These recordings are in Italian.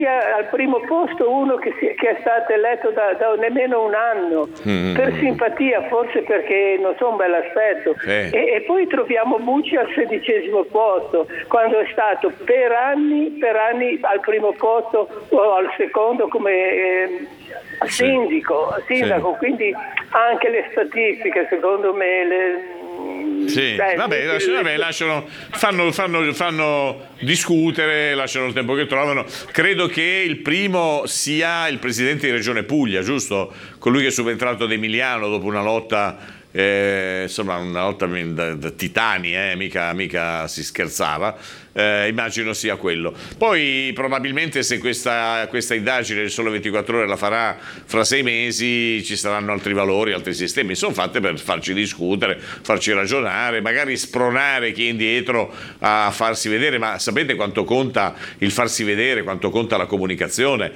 al primo posto uno che è stato eletto da nemmeno un anno per simpatia, forse perché non so, un bel aspetto, e poi troviamo Bucci al 16° posto quando è stato per anni al primo posto o al secondo come sindaco, quindi anche le statistiche secondo me fanno discutere, lasciano il tempo che trovano. Credo che il primo sia il presidente di Regione Puglia, giusto? Colui che è subentrato ad Emiliano dopo una lotta, insomma una lotta da titani, mica si scherzava. Immagino sia quello. Poi probabilmente se questa indagine del Sole 24 Ore la farà fra 6 mesi, ci saranno altri valori, altri sistemi. Sono fatte per farci discutere, farci ragionare, magari spronare chi è indietro a farsi vedere. Ma sapete quanto conta il farsi vedere, quanto conta la comunicazione?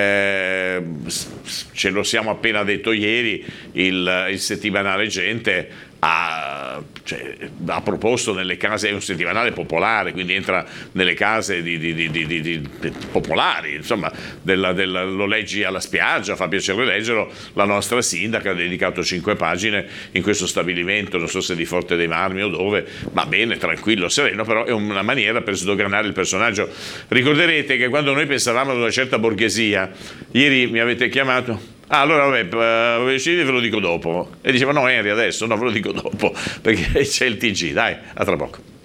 Ce lo siamo appena detto ieri, il settimanale Gente ha proposto nelle case, è un settimanale popolare, quindi entra nelle case di popolari, insomma, lo leggi alla spiaggia, fa piacere leggerlo. La nostra sindaca ha dedicato 5 pagine in questo stabilimento, non so se di Forte dei Marmi o dove, va bene, tranquillo, sereno, però è una maniera per sdoganare il personaggio. Ricorderete che quando noi pensavamo ad una certa borghesia, ieri mi avete chiamato. Allora vabbè, ve lo dico dopo. E diceva no Henry adesso, no ve lo dico dopo, perché c'è il TG, dai, a tra poco.